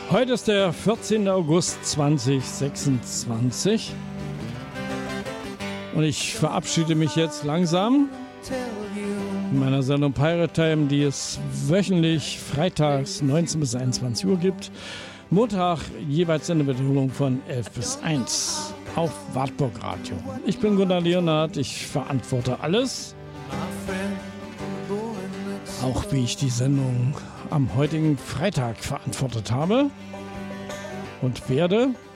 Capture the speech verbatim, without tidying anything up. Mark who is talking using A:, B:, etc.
A: Heute ist der vierzehnte August zweitausendsechsundzwanzig und ich verabschiede mich jetzt langsam in meiner Sendung Pirate Time, die es wöchentlich freitags neunzehn bis einundzwanzig Uhr gibt. Montag jeweils eine Wiederholung von elf bis eins auf Wartburg Radio. Ich bin Gunnar Leonhardt, ich verantworte alles. Auch wie ich die Sendung am heutigen Freitag verantwortet habe und werde.